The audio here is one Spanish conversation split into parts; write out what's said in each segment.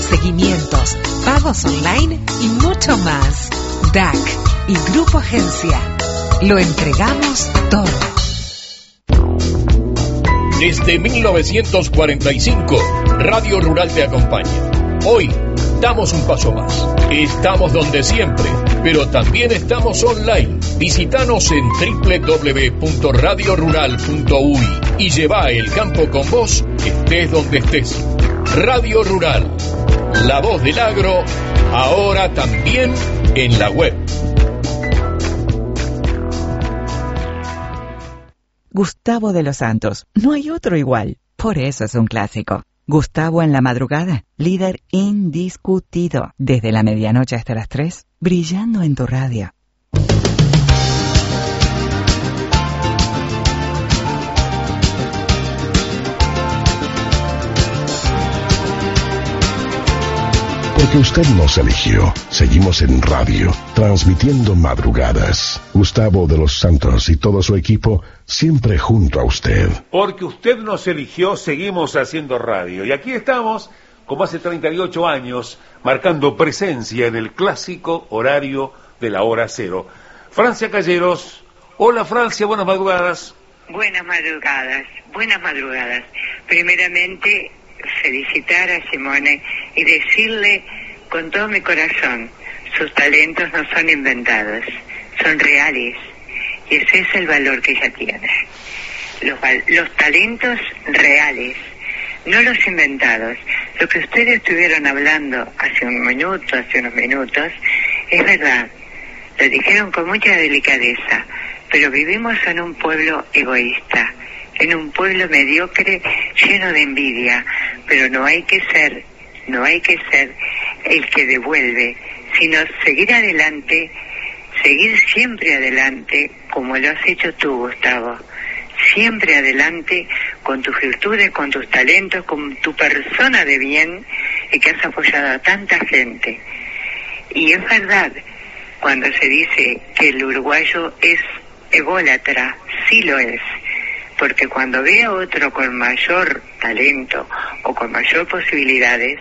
seguimientos, pagos online y mucho más. DAC y Grupo Agencia. Lo entregamos todo. Desde 1945, Radio Rural te acompaña. Hoy damos un paso más. Estamos donde siempre, pero también estamos online. Visítanos en www.radiorural.uy y lleva el campo con vos, estés donde estés. Radio Rural, la voz del agro, ahora también en la web. Gustavo de los Santos, no hay otro igual, por eso es un clásico. Gustavo en la madrugada, líder indiscutido, desde la medianoche hasta las 3, brillando en tu radio. Porque usted nos eligió. Seguimos en radio, transmitiendo madrugadas. Gustavo de los Santos y todo su equipo, siempre junto a usted. Porque usted nos eligió, seguimos haciendo radio. Y aquí estamos, como hace 38 años, marcando presencia en el clásico horario de la hora cero. Francia Calleros. Hola Francia, buenas madrugadas. Buenas madrugadas, buenas madrugadas. Primeramente, felicitar a Simone y decirle con todo mi corazón, sus talentos no son inventados, son reales, y ese es el valor que ella tiene. Los talentos reales, no los inventados. Lo que ustedes estuvieron hablando hace unos minutos, es verdad, lo dijeron con mucha delicadeza, pero vivimos en un pueblo egoísta, en un pueblo mediocre lleno de envidia, pero no hay que ser el que devuelve, sino seguir adelante, seguir siempre adelante, como lo has hecho tú, Gustavo, siempre adelante con tus virtudes, con tus talentos, con tu persona de bien, y que has apoyado a tanta gente. Y es verdad, cuando se dice que el uruguayo es ególatra, sí lo es, porque cuando ve a otro con mayor talento o con mayor posibilidades,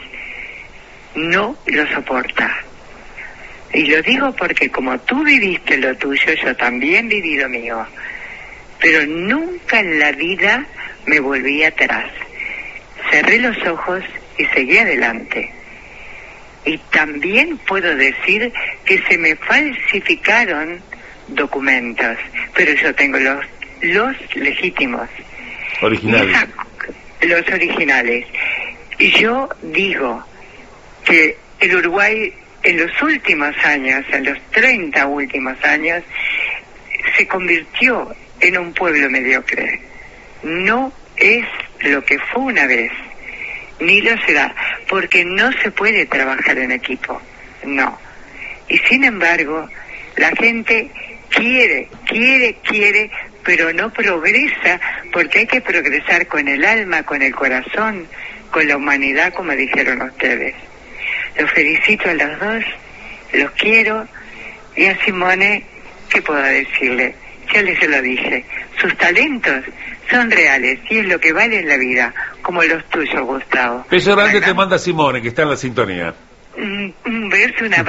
no lo soporta. Y lo digo porque como tú viviste lo tuyo, yo también viví lo mío, pero nunca en la vida me volví atrás. Cerré los ojos y seguí adelante. Y también puedo decir que se me falsificaron documentos, pero yo tengo los legítimos, originales, los originales. Y yo digo que el Uruguay en los últimos años, en los 30 últimos años, se convirtió en un pueblo mediocre. No es lo que fue una vez, ni lo será, porque no se puede trabajar en equipo, no. Y sin embargo, la gente quiere, pero no progresa, porque hay que progresar con el alma, con el corazón, con la humanidad, como dijeron ustedes. Los felicito a los dos, los quiero, y a Simone, ¿qué puedo decirle? Ya se lo dije, sus talentos son reales, y es lo que vale en la vida, como los tuyos, Gustavo. Beso grande te manda Simone, que está en la sintonía. Un beso, un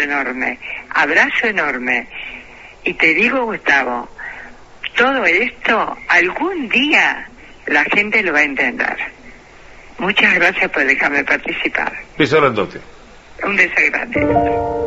abrazo enorme. Y te digo, Gustavo, todo esto, algún día la gente lo va a entender. Muchas gracias por dejarme participar. Beso grandote. Un beso grande.